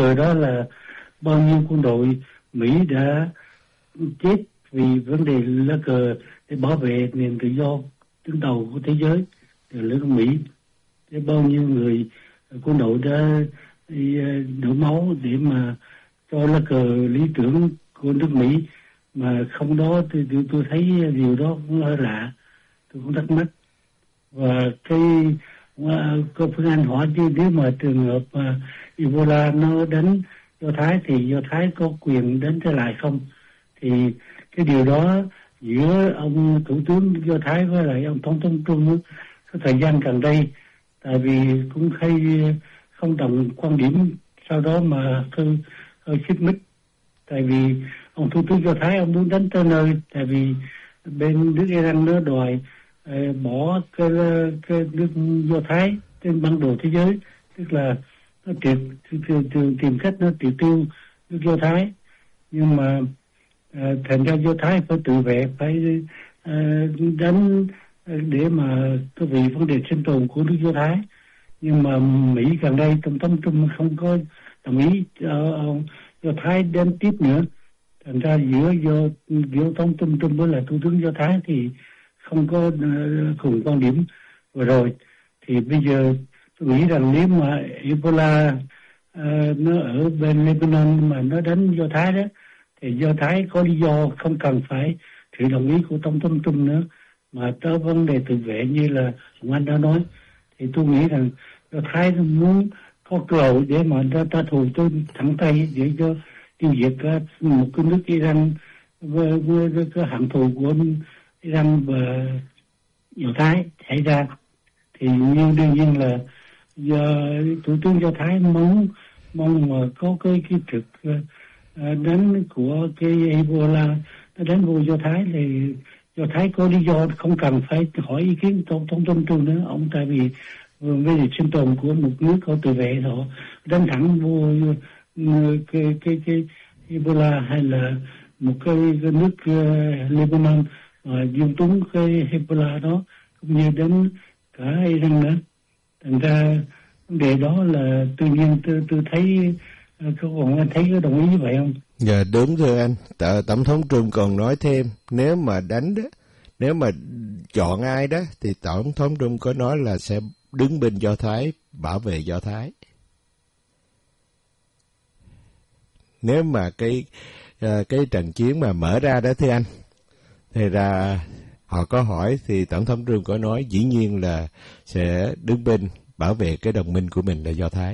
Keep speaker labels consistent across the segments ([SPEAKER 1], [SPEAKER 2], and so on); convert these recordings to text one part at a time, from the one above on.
[SPEAKER 1] cờ đó là bao nhiêu quân đội Mỹ đã chết vì vấn đề lá cờ để bảo vệ nền tự do đứng đầu của thế giới từ nước Mỹ. Để bao nhiêu người quân đội đã đổ máu để mà cho lá cờ lý tưởng của nước Mỹ, mà không đó thì tôi thấy điều đó cũng hơi lạ, tôi cũng thắc mắc. Và có Phương Anh hỏi chứ nếu mà trường hợp Ebola nó đánh Do Thái thì Do Thái có quyền đánh trở lại không? Thì cái điều đó giữa ông thủ tướng Do Thái với lại ông tổng thống Trung có thời gian gần đây, tại vì cũng hay không đồng quan điểm, sau đó mà hơi xích mích. Tại vì ông thủ tướng Do Thái ông muốn đánh tới nơi, tại vì bên nước Iran nó đòi bỏ cái nước Do Thái trên bản đồ thế giới, tức là nó tìm cách nó triệt tiêu nước Do Thái. Nhưng mà thành ra Do Thái phải tự vệ, phải đánh để mà cái vì vấn đề sinh tồn của nước Do Thái. Nhưng mà Mỹ gần đây tổng thống Trump không có đồng ý ông Do Thái đến tiếp nữa. Thành ra giữa tổng thống Trump với lại thủ tướng Do Thái thì không có cùng quan điểm vừa rồi. Thì bây giờ tôi nghĩ rằng nếu mà Ebola nó ở bên Lebanon mà nó đánh Do Thái đó, thì Do Thái có lý do không cần phải sự đồng ý của tổng thống Trump nữa, mà tới vấn đề tự vệ như là ông Anh đã nói. Thì tôi nghĩ rằng Do Thái muốn có cơ hội để mà ta thù tôi thẳng tay để cho tiêu diệt một cái nước Iran với cái hận thù của Iran và Do Thái xảy ra. Thì đương nhiên là thủ tướng Do Thái mong mà có cái thực đánh của cái Ebola nó đánh vô Do Thái, thì Do Thái có lý do không cần phải hỏi ý kiến tổng thống Trump nữa. Ông tại vì về sinh tồn của một nước có tự vệ, họ đánh thẳng vô cái Ebola hay là một cái nước Lebanon dung túng cái Ebola đó, cũng như đến cả Iran nữa. Thành ra vấn đề đó là tự nhiên tôi thấy còn anh thấy có đồng ý như vậy không?
[SPEAKER 2] Dạ đúng thưa anh. Tổng thống Trump còn nói thêm, nếu mà đánh đó, nếu mà chọn ai đó thì tổng thống Trump có nói là sẽ đứng bên Do Thái, bảo vệ Do Thái. Nếu mà cái trận chiến mà mở ra đó thưa anh, thì ra họ có hỏi thì tổng thống Trump có nói dĩ nhiên là sẽ đứng bên bảo vệ cái đồng minh của mình là Do Thái.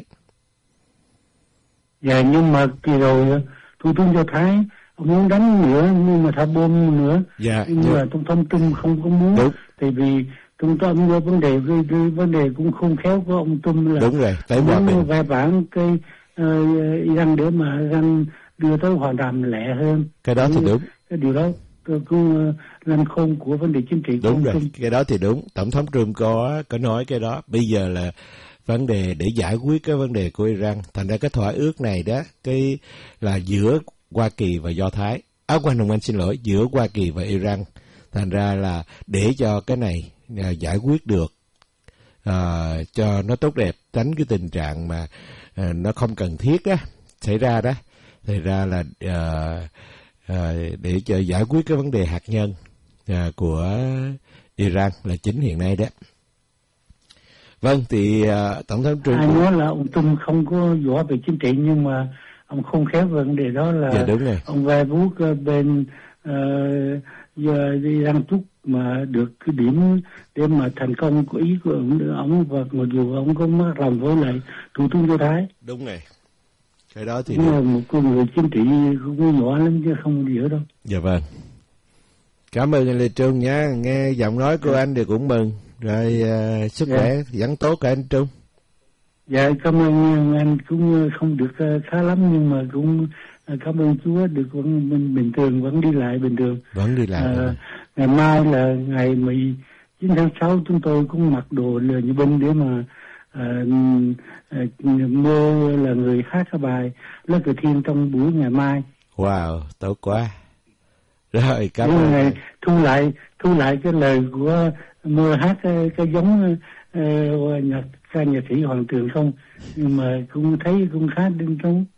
[SPEAKER 1] Dạ, nhưng mà kỳ rồi thủ tướng Do Thái ông muốn đánh nữa, nhưng mà thả bom nữa.
[SPEAKER 2] Dạ,
[SPEAKER 1] nhưng mà tổng thống Trump không có muốn.
[SPEAKER 2] Đúng.
[SPEAKER 1] Tại vì chúng ta có vấn đề cũng khôn khéo của ông Trump là
[SPEAKER 2] đúng rồi, tới hòa bình
[SPEAKER 1] vài bản cái Iran để mà Iran đưa tới hòa đàm lẹ hơn.
[SPEAKER 2] Cái đó thì đúng.
[SPEAKER 1] Cái điều đó cũng làm khôn của vấn đề chính trị.
[SPEAKER 2] Đúng rồi, cái đó thì đúng. Tổng thống Trump có nói cái đó. Bây giờ là vấn đề để giải quyết cái vấn đề của Iran. Thành ra cái thỏa ước này đó, cái là giữa Hoa Kỳ và Do Thái. Anh xin lỗi, giữa Hoa Kỳ và Iran. Thành ra là để cho cái này giải quyết được cho nó tốt đẹp, tránh cái tình trạng mà nó không cần thiết đó xảy ra đó. Thì ra là để cho giải quyết cái vấn đề hạt nhân của Iran là chính hiện nay đó. Vâng, thì tổng thống Trump
[SPEAKER 1] ai nói là ông Trump không có giỏi về chính trị, nhưng mà ông không khéo về vấn đề đó là
[SPEAKER 2] dạ, đúng rồi.
[SPEAKER 1] ông vai vuốt bên Iran Trúc mà được cái điểm để mà thành công của ý của ông, và mặc dù ông có mất lòng với lại thủ tướng Do Thái.
[SPEAKER 2] Đúng rồi. Cái đó thì
[SPEAKER 1] nhưng mà một con người chính trị cũng nhỏ lắm chứ không gì đâu.
[SPEAKER 2] Dạ vâng. Cảm ơn anh Lê Trung nhé. Nghe giọng nói của anh thì cũng mừng. Rồi sức khỏe vẫn tốt cả anh Trung.
[SPEAKER 1] Dạ cảm ơn anh, cũng không được khá lắm nhưng mà cũng cảm ơn Chúa được vẫn bình thường, vẫn đi lại bình thường.
[SPEAKER 2] Vẫn đi lại.
[SPEAKER 1] Ngày mai là ngày 19 tháng 6 chúng tôi cũng mặc đồ như binh để mà mơ là người hát cái bài Lớp Cờ Thiên trong buổi ngày mai.
[SPEAKER 2] Wow, tốt quá. Rồi cảm ơn.
[SPEAKER 1] Thu lại cái lời của mơ hát cái giống nhạc sĩ Hoàng Tường không, nhưng mà cũng thấy cũng khá đinh trống.